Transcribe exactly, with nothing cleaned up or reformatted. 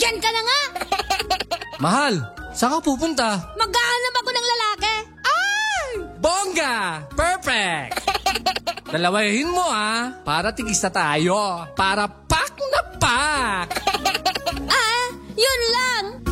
Diyan ka na nga! Mahal, saan ka pupunta? Maghahanap ako ng lalaki! Ay! Bongga! Perfect! Dalawahin mo ha, para tigis na tayo. Para pak na pak! Ah, yun lang!